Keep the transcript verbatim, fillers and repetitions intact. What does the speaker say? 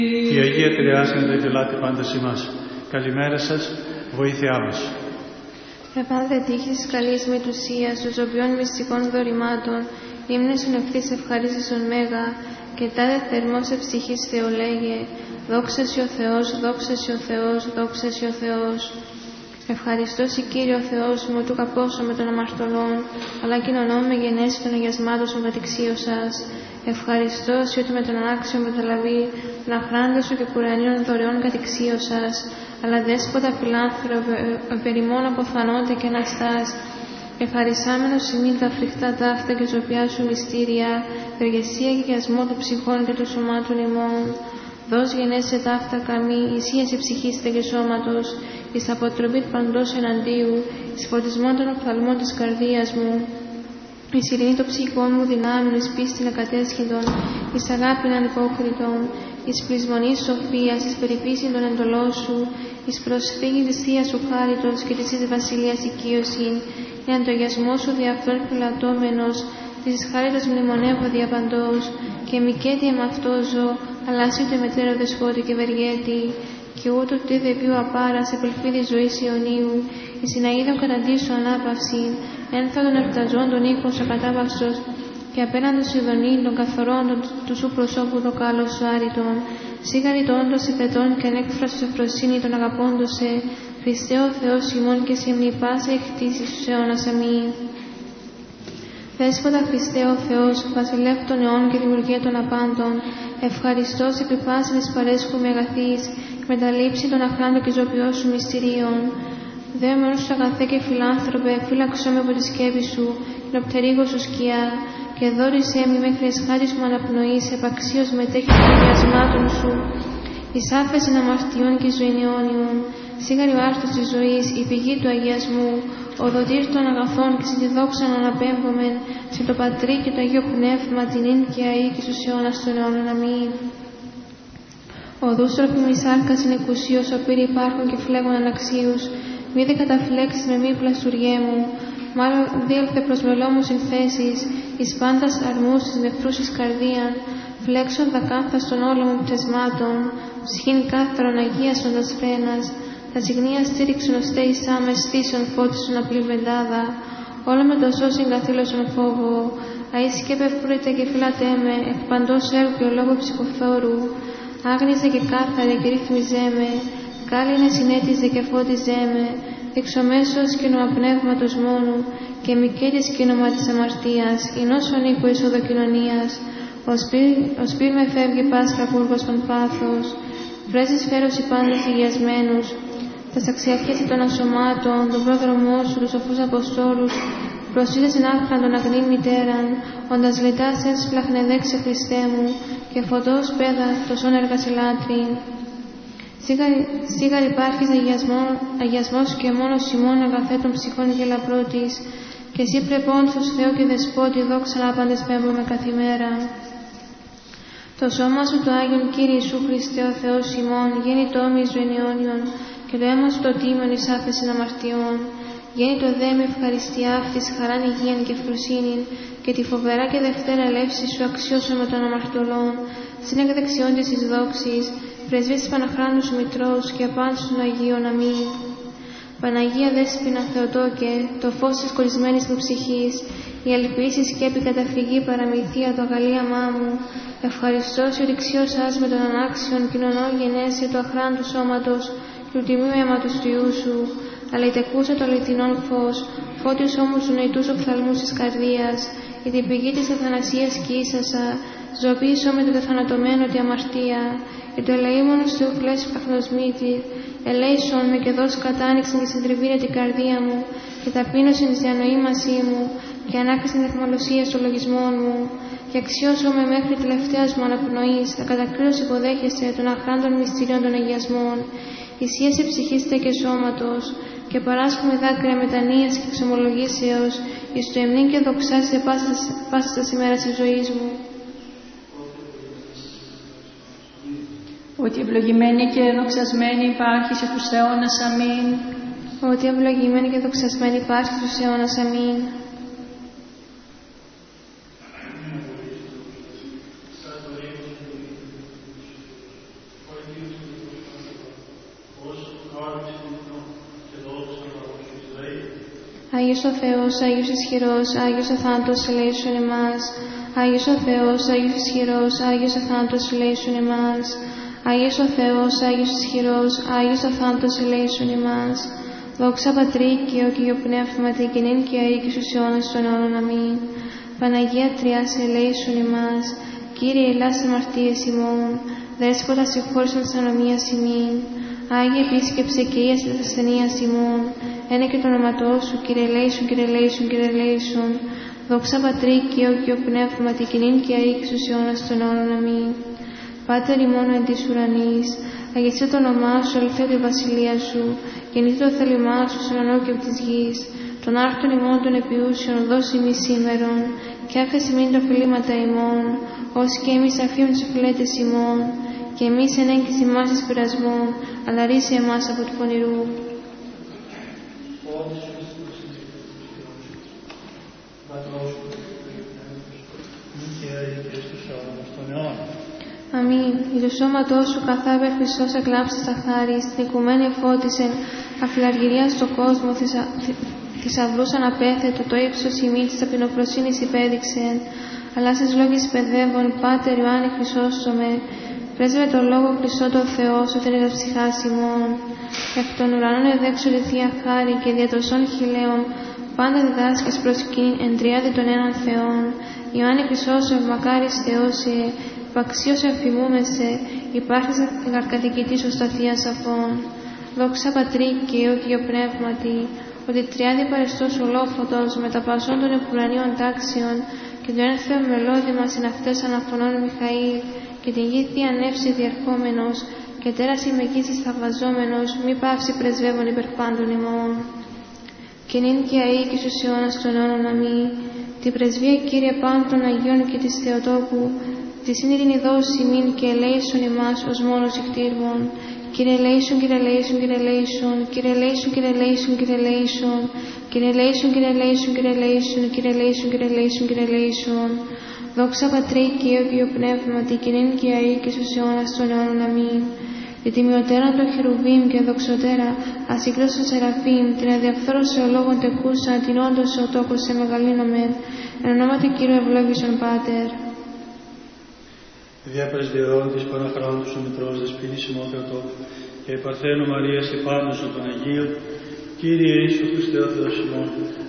Η Αγία Τριάς είναι το γελάτη πάντες ημάς. Καλημέρα σας, βοήθειά μας. Επάνδε τύχης της καλής μετουσίας, των ζωπιών μυστικών δωρημάτων, ύμνησον ευθύς ευχαρίστησον μέγα, και τάδε θερμός εψυχής Θεολέγε, δόξα σοι ο Θεός, δόξα σοι ο Θεός, δόξα σοι ο Θεός. Ευχαριστώ σοι Κύριε ο Θεός μου, του καπώσω με των αμαρτωλών, αλλά κοινωνώ με γενέση των αγιασμάτων σου κατηξίωσας. Ευχαριστώ σοι ότι με τον ανάξιο μεταλαβή, τον αχράντο σου και κουρανίων δωρεών κατηξίωσας, αλλά δέσποτα φιλάνθρωπε, περιμών αποθανόνται και αναστάς. Ευχαρισάμενος ημίν τα φρικτά ταύτα και ζωπιά σου μυστήρια, ευεργεσία και γιασμό των ψυχών και των σωμάτων ημών. Δώσ' γενέσαι ταύτα καμή, ισίαση ψυχήστε και σώματος, εις αποτροπή παντός εναντίου, εις φωτισμό των οφθαλμών της καρδίας μου, εις ειρηνή των ψυχών μου δυνάμεων, εις πίστην ακατέσχυντων, εις αγάπην ανυπόκριτων, εις πλεισμονής σοφίας, εις περιφύσιν των εντολών σου, εις προσφύγη της Θείας σου χάριτος και της εις βασιλείας οικείωσιν, για το αγιασμό σου δι' αυτόν φυλατώμενος, της χάριτος μνημονεύω διαπαντός, και μικέτη εμ' αυτό ζω, αλλά σύ το μετέρω δεσπότη και βεργέτη, και ούτω τι δε βίου απάρα σε πελφίδη ζωής Ιωνίου, εις συναείδων καταντήσου ανάπαυση, ένθα των ερταζών των οίκων σου ακατάβαστος, και απέναντος ειδονή των καθορών του σου προσώπου το κάλος σου άρρητον, σίγαρη το όντως ηθετών και ανέκφραστος ευφροσύνη των αγαπώντωσε, Χριστέ ο Θεός ημών και σε μνη πάσα εκτίσεις στους αιώνας αμήν. Δέσποτα Χριστέ ο Θεός, βασιλεύ των αιών και δημιουργία των απάντων, ευχαριστώς επί πάση της παρέσχου με αγαθής, με τα λήψη των αχράντων και ζωπιών σου μυστηρίων. Δέομενος σου αγαθέ και φιλάνθρωπε, φύλαξό με από τη σκέπη σου, την οπτερίγω σου σκιά, και δόρισέ μη μέχρι εσχάτης μου αναπνοής, επαξίως μετέχει των αγιασμάτων σου, εις άφεσιν αμαρτιών και ζωηνιώνιων, σίγαρη ο άρτος της ζωής, η πηγή του αγιασμού, ο δοτήρ των αγαθών και σε τη δόξα να αναπέμπομεν, σε το Πατρί και το Αγίο Πνεύμα, την ίν και αή και στους αιώνας των αιώνων. Αμήν. Ο δούστροφη μη σάρκας είναι εκουσίως, ο πύρη υπάρχων και φλέγων αναξίους, μη δε καταφλέξεις με μη πλαστουριέ μου, μάλλον δίελθε προς μελόμου συνθέσεις, εις πάντας αρμούς της νεφρούσης καρδίαν, φλέξον δακάνθας των όλων μου πτεσμάτων, ψυχήν κάθαρον αγίασον τας φρένας, τα συγνία στήριξον οστέ εις άμες στήσεων φώτισον απλή βεντάδα, όλα με το σώσιν καθήλωσον φόβο, αΐσκεπε φρούρετε και φυλατέ με, εκ παντός έργου και ολόγου ψυχοφθόρου, άγνιζε και κάθαρε και ρύθμιζέ με, κάλυνε συνέτιζε και φώτιζέ με, εξομέσως κοινωμα πνεύματος μόνου, και μικέτης κοινωμα της αμαρτίας, εινός οίκου εισοδοκοινωνίας, ο σπίρ με φεύγει πάσχα κούργος των πάθος, πρέζεις φέρος οι πάντες υγιασμένους, τα αξιαρχέση των ασωμάτων, τον πρόδρομό σου, τους σοφούς Αποστόλους, προσίδες εν άχραντον αγνή μητέραν, οντας λιτάς εν σπλαχνεδέξε Χριστέ μου, και φωτός πέδα τοσόν εργασιλάτριν. Σίγαρ υπάρχεις αγιασμός και μόνος ημών αγαθέτων ψυχών και λαπρότης, και εσύ πρεπόντους Θεό και Δεσπότη δόξα να πάντες πέμπουμε καθημέρα. Το σώμα σου το Άγιον Κύριε Ιησού Χριστέ ο Θεός ημών, γίνει το όμοι ζωηνιώνιον, και το αίμα σου το τίμιον εις άφεσιν αμαρτιών. Γένει το δε με ευχαριστία αυτής χαράν υγείαν και φροσύνην, και τη φοβερά και δευτέρα ελεύση σου αξιώσω με των αμαρτωλών, σύνεγα δεξιών της εις δόξης, πρεσβείς της Παναχράντου σου Μητρός και απάντησου των Αγίων. Αμήν. Παναγία Δέσποινα Θεοτόκε, το φως της κολλισμένης μου ψυχής, η ελπίση σκέπη καταφυγή παραμυθία το αγαλίαμά μου, ευχαριστώ σε ορυξιώσας με τον ανάξιον κοινωνό γενέσαι του αχράντου σώματος και του τιμίου αίματος του Υιού σου, αλλά η τεκούσα το αληθινόν φως, φώτιος όμως του νοητούς οφθαλμούς της καρδίας, η την πηγή της αθανασίας κι ίσασα, ζωοποίησό με το τεθανατωμένο τη αμαρτία, και το ελεήμονος του φλές παχνοσμίτη, ελέησον με και δώσ' κατάνοιξαν τη συντριβήνια την καρδία μου, και ταπείνωσιν της διανοήμασή μου, και ανάκρισαν την αιχμαλωσία των λογισμών μου, και αξιώσω με μέχρι τελευταίας μου αναπνοής, ακατακρίτως υποδέχεσαι των αχράντων μυστηρίων των αγιασμών, ισίασε ψυχήστε και σώματος, και παράσχουμε δάκρυα μετανοίας και εξομολογήσεως, εις το εμνήν και δοξάσαι πάσα στα ημέρας της ζωής μου. Ότι ευλογημένη και δοξασμένη υπάρχει σε τους αιώνας. Αμήν. Ότι ευλογημένη και δοξασμένη υπάρχει στους αιώνας. Αμήν. Άγιος ο Θεός, Άγιος ισχυρός, Άγιος ο θάνατος, ελέησον εμάς. Άγιος ο Θεός, Άγιος ισχυρός, Άγιος ο θάνατος, ελέησον εμάς. Άγιος ο Θεός, Άγιος ισχυρός, Άγιος ο θάνατος, ελέησον εμάς. Δόξα Πατρί και ο Κύριο Πνεύματι, και νυν και αεί και στους αιώνας των αιώνων. Αμήν. Παναγία Τριάς, ελέησον εμάς. Κύριε, ελάς αμαρτίες ημών. Δέσποτα, συγχώρησον της ανομίας ημίν. Άγιε επίσκεψε και ίας της ασθενείας ημών. Ένα και το όνοματό σου, Κύριε ελέησον, Κύριε ελέησον, Κύριε ελέησον. Δόξα Πατρί και ο Κύριο Πνεύματι, και νυν και αεί και στους αιώνας των αιώνων. Αμήν. Πάτερ ημών εν της ουρανής, αγιαστεί το όνομά σου, ελθέ τη βασιλεία σου, γεννήθη το θέλημά σου στον ουρανό και από της γης. Των άρτων ημών των επιούσιων δώσει ημί σήμερον, και άφεση μην τα οφειλήματα ημών, ως και εμείς αφήμεν τους οφειλέτες ημών, και εμείς εν έγκυση ημάς εις πειρασμών, αλλά ρίσε εμάς από του πονηρού. Αμήν. Εις το σώματό σου καθάβε Χριστός εκλάψεις τα χάρη, στην οικουμένη εφώτισεν, αφιλαργυρία στο κόσμο, θησα... θησαυρούς αναπέθετο, το ύψος ημί της ταπεινοφροσύνης υπέδειξεν, αλλά στις λόγες παιδεύων, Πάτερ Ιωάννη Χρυσόστομε, πρέσβε το λόγο Χριστό το Θεό, σωτήρ τα ψυχάς ημών. Εκ των ουρανών εδέξω τη Θεία Χάρη και δια τοσών χιλέων, πάντα διδάσκεις προσκύνην εν τριάδι των έναν Θεών. Ιωάννη Χρυσόστομε, μακάρις Θεόσιε, υπαξίως εμφημούμεσαι, υπάρχεις γαρκαδικητής ως τα Θεία Σαφών. Δόξα Πατρί και Υιό και Υιό Πνεύματι, ότι τριάδι παρεστός ολόφωτος με τα πασών των επουρανίων τάξεων και το ένθεο μελώδημα συν αυτές αναφωνών Μιχαήλ και την γη Θεία Νεύση διερχόμενος και τέρας ημεκήσεις θαυμαζόμενος, μη πάυση πρεσβεύων υπερπάντων ημών. Και νυν και αεί και στους αιώνας των αιώνων. Αμήν. Την πρεσβεία, Κύριε, πάντων των Αγίων και της Θεοτόκου, τη συνειρήνη δώσει ημίν και ελέησον ημάς ως μόνος εκτήρμων. Κύριε ελέησον, Κύριε ελέησον, Κύριε ελέησον, Κύριε ελέησον, Κύριε ελέησον, Κύριε ελέησον, Κύριε ελέησον, Κύριε ελέησον, Κύριε ελέησον, Κύριε ελέησον, Κύριε ελέησον, Κύριε ελέησον. Δόξα Πατρί και Υιό και Υιό Πνεύματι, και νυν και αεί και στους αιώνας των αιώνων. Αμήν. Για τη μειωτέραν των χερουβίμ και δοξωτέρα, ασύγκραστον σεραφείμ, την αδιαφθόρωση ο λόγων τεκούσαν, την όντως ο τόκος σε μεγαλύνομεν, εν ονόματι Κύριου ευλόγησον Πάτερ. Δια πρεσβειών της Παναχράντους ο Μητρός Δεσποινής ημών Θεοτόκου και η Παρθένου Μαρίας και πάντως των Αγίων, Κύριε Ιησού Χριστέ ο Θεός ημών,